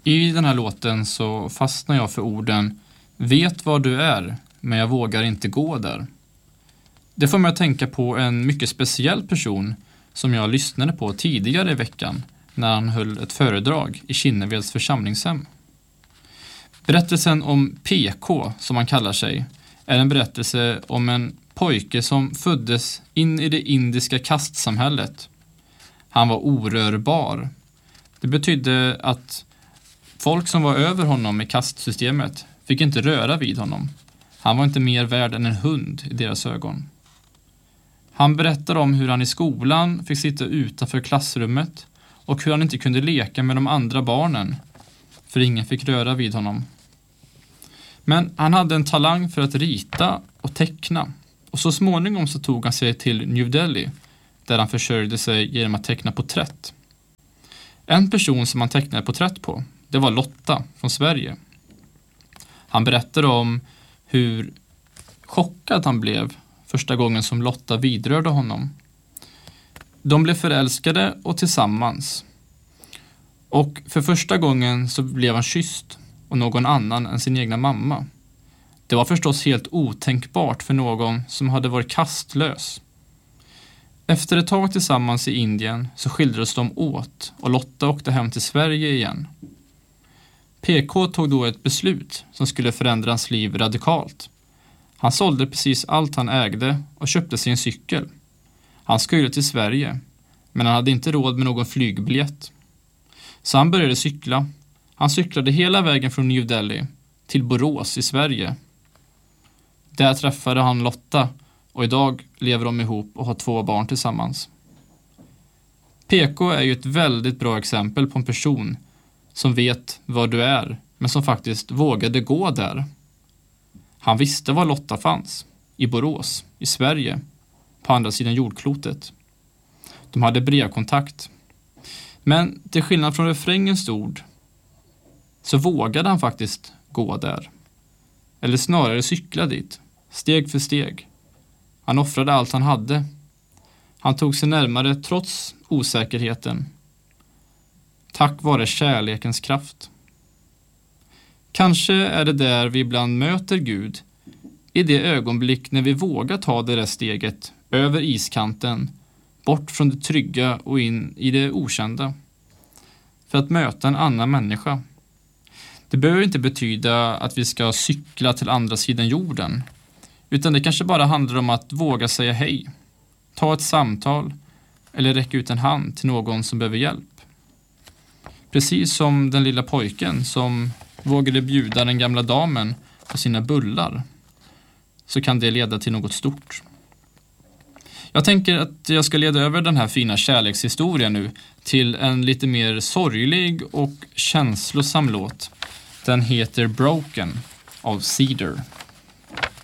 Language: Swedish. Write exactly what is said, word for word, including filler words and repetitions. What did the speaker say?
I den här låten så fastnar jag för orden "Vet vad du är, men jag vågar inte gå där". Det får mig att tänka på en mycket speciell person som jag lyssnade på tidigare i veckan när han höll ett föredrag i Kinneveds församlingshem. Berättelsen om P K, som han kallar sig, är en berättelse om en pojke som föddes in i det indiska kastsamhället. Han var orörbar. Det betydde att folk som var över honom i kastsystemet fick inte röra vid honom. Han var inte mer värd än en hund i deras ögon. Han berättar om hur han i skolan fick sitta utanför klassrummet och hur han inte kunde leka med de andra barnen för ingen fick röra vid honom. Men han hade en talang för att rita och teckna, och så småningom så tog han sig till New Delhi där han försörjde sig genom att teckna porträtt. En person som han tecknade porträtt på, det var Lotta från Sverige. Han berättade om hur chockad han blev första gången som Lotta vidrörde honom. De blev förälskade och tillsammans. Och för första gången så blev han kysst och någon annan än sin egna mamma. Det var förstås helt otänkbart för någon som hade varit kastlös. Efter ett tag tillsammans i Indien så skildrades de åt och Lotta åkte hem till Sverige igen. P K tog då ett beslut som skulle förändra hans liv radikalt. Han sålde precis allt han ägde och köpte sig en cykel. Han skulle till Sverige, men han hade inte råd med någon flygbiljett. Så han började cykla. Han cyklade hela vägen från New Delhi till Borås i Sverige. Där träffade han Lotta och idag lever de ihop och har två barn tillsammans. P K är ju ett väldigt bra exempel på en person som vet vad du är, men som faktiskt vågade gå där. Han visste var Lotta fanns, i Borås, i Sverige, på andra sidan jordklotet. De hade brevkontakt. Men till skillnad från refrängens ord så vågade han faktiskt gå där. Eller snarare cykla dit, steg för steg. Han offrade allt han hade. Han tog sig närmare trots osäkerheten. Tack vare kärlekens kraft. Kanske är det där vi ibland möter Gud, i det ögonblick när vi vågar ta det där steget över iskanten, bort från det trygga och in i det okända, för att möta en annan människa. Det behöver inte betyda att vi ska cykla till andra sidan jorden, utan det kanske bara handlar om att våga säga hej, ta ett samtal eller räcka ut en hand till någon som behöver hjälp. Precis som den lilla pojken som vågade bjuda den gamla damen på sina bullar, så kan det leda till något stort. Jag tänker att jag ska leda över den här fina kärlekshistorien nu till en lite mer sorglig och känslosam låt. Den heter Broken av Cedar.